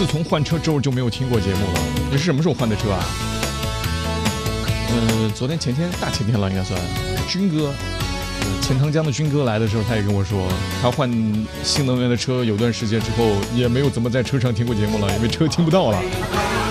自从换车之后就没有听过节目了。你是什么时候换的车啊？昨天、前天、大前天了，应该算。军哥，钱塘江的军哥来的时候，他也跟我说，他换新能源的车有段时间之后，也没有怎么在车上听过节目了，因为车听不到了。